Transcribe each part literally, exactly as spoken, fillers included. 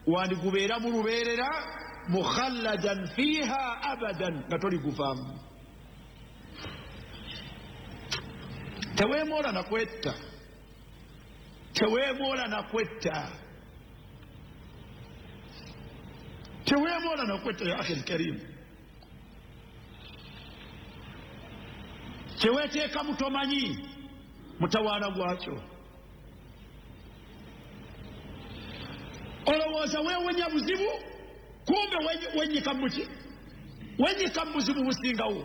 wandigubeera mu lubeerera mukhalladan fiha abadan nga toliguvaamu. Teweemoola nakwetta, teweemoola nakwetta, teweemoola nakwetta ya akhi alkarim. Kyeweeteeka mutomanyi mutawaana gwakyo. Olowooza weewenya buzibu, kumbe wenyika muki, wenyika buzibu busingawo.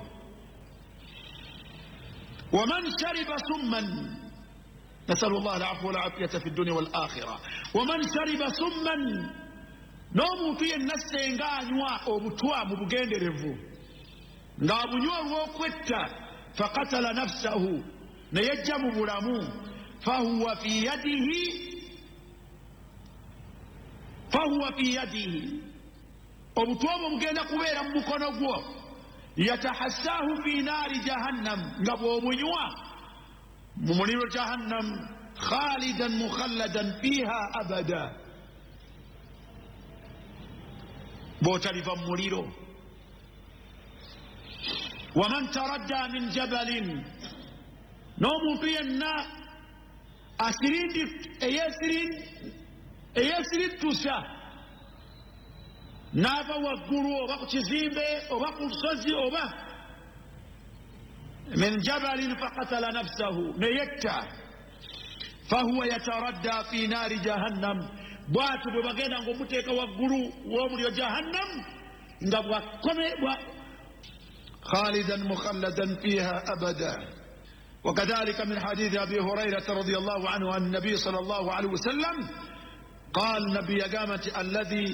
ومن شرب سما نسأل الله العفو والعافية في الدنيا والآخرة ومن شرب سما n'omuntu yenna senga anywa obutwa mu bugenderevu ng'abunywa olw'okwetta fakatala nafsahu ne yajja mu bulamu fahuwa fi yadihi fahuwa fi yadihi obutwa obwo bugenda kubeera mu mukono gwo yatahassahu fi naari jahannam nga bw'obunywa mu muliro jahannam khalidan mukhalladan fiha abada bw'otaliva mu muliro. Waman taradda min jabalin n'omuntu yenna asirindi eyeesirittusa n'ava waggulu oba ku kizimbe oba ku lusozi oba min jabalin faqatala nafsahu ne yetta fahuwa yataradda fi naari jahannam bwatu bwe bagenda ng'omuteeka waggulu w'omuliro jahannam nga bwakome خالدا مخلدا فيها أبدا. وكذلك من حديث أبي هريرة رضي الله عنه عن النبي صلى الله عليه وسلم قال نبي قامت الذي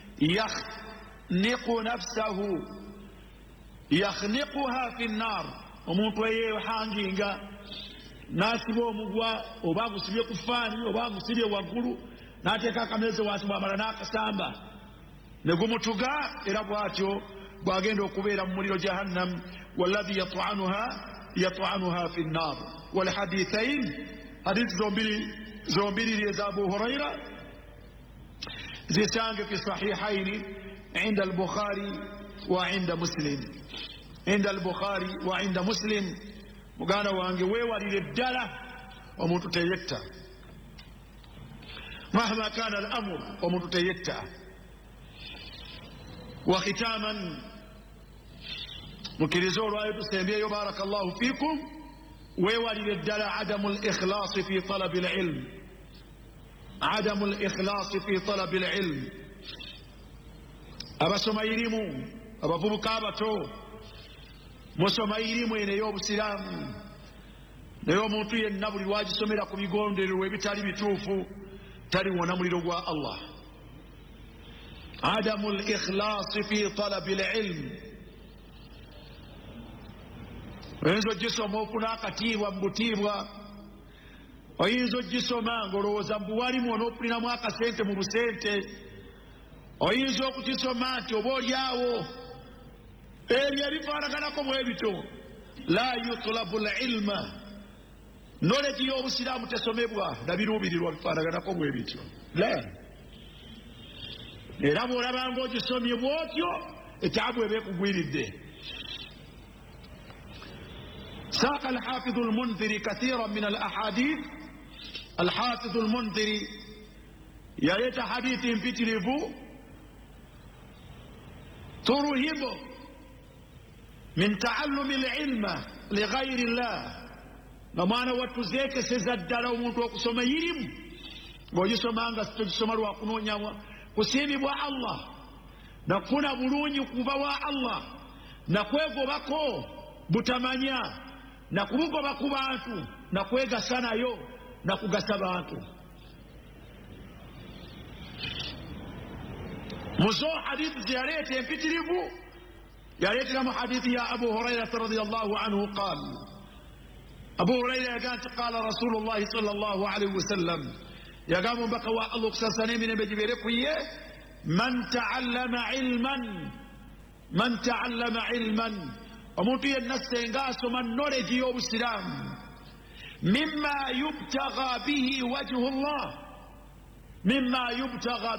يخنق نفسه يخنقها في النار omuntu eyehanginga n'asiba omugwa oba agusibye ku ffaani oba agusibye waggulu n'ateeka akameeze wansi bw'amala n'akasamba ne gumutuga era bw'atyo bw'agenda okubeera mu muliro jahannam walladhi yat'anuha yat'anuha fi nnar. walhadithain hadithi zombiri zombiri eza Abu Huraira zisange fi sahihaini inda al-Bukhari wa inda Muslim inda al-Bukhari wa inda Muslim. muganda wange weewalire ddala omuntu teyetta mahma kana al-amr omuntu teyetta. wa khitaman mukirizo olwayo tusembyeyo barakallahu fikum weewalire ddala adamu al-ikhlas fi talab al-ilm adamu al-ikhlas fi talab al-ilm. abasoma irimu abavubuka abato musoma irimu eno ey'obusiraamu naye omuntu yenna buli lwagisomera ku bigondererwa ebitali bituufu taliwona muliro gwa Allah. adamu al-ikhlas fi talab al-ilm. oyinza ogisoma ofuna akatiibwa mu butiibwa, oyinza ogisoma ng'olowooza mbu walimu onoofulinamu akasente mu busente, oyinza okugisoma nti oba olyawo ebyo ebifaanaganako bwe bityo. la yutlabu al-ilma, knowledge y'obusiraamu tesomebwa na biruubirirwa bifaanaganako bwe bityo la. era bw'olaba ng'ogisomye bw'otyo etaabu eba ekugwiridde. ساق الحافظ المنذري كثيرا من الأحاديث. الحافظ المنذري يريت حديث في تلفو ترهب من تعلم العلم لغير الله. نمانا واتوزيك سيزد لو موتوك سوما يرم ويسوما anga sitogisoma lwa kunoonya kusiimibwa Allah nakuna bulungi kuva wa Allah nakwegobako butamanya nakubugoba ku bantu nakwegasa nayo nakugasa bantu. muzo hadithi ziyalete empitirivu yaleetera mu hadithi ya Abu Hurairah radiyallahu anhu qala Abu Hurairah yagamba qala Rasulullah sallallahu alayhi wasallam yagamba mbaka wa Allah kusasane mine bejibere kuye man ta'allama ilman man ta'allama ilman omuntu yenna senga asoma knowledge y'obusiraamu mimma yubtagha bihi wajhu Allah mimma yubtagha